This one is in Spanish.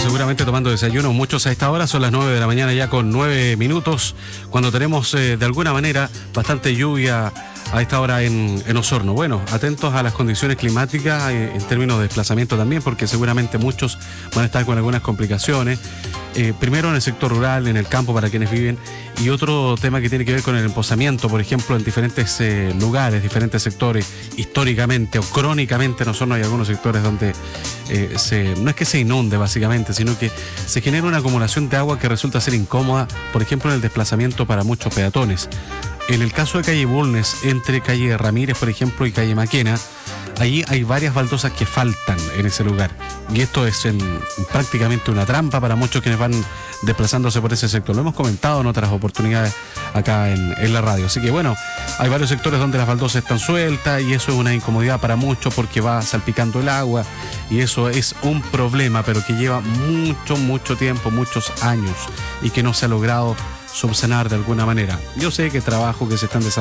seguramente tomando desayuno, muchos a esta hora, son las 9 de la mañana ya con 9 minutos, cuando tenemos de alguna manera bastante lluvia a esta hora en Osorno. Bueno, atentos a las condiciones climáticas en términos de desplazamiento también, porque seguramente muchos van a estar con algunas complicaciones. Primero en el sector rural, en el campo para quienes viven, y otro tema que tiene que ver con el emposamiento, por ejemplo, en diferentes lugares, diferentes sectores, históricamente o crónicamente. En Osorno hay algunos sectores donde no es que se inunde básicamente, sino que se genera una acumulación de agua que resulta ser incómoda, por ejemplo, en el desplazamiento para muchos peatones. En el caso de calle Bulnes, entre calle Ramírez, por ejemplo, y calle Maquena, allí hay varias baldosas que faltan en ese lugar. Y esto es prácticamente una trampa para muchos quienes van desplazándose por ese sector. Lo hemos comentado en otras oportunidades acá en la radio. Así que bueno, hay varios sectores donde las baldosas están sueltas y eso es una incomodidad para muchos porque va salpicando el agua y eso es un problema, pero que lleva mucho tiempo, muchos años y que no se ha logrado subsanar de alguna manera. Yo sé que trabajo que se están desarrollando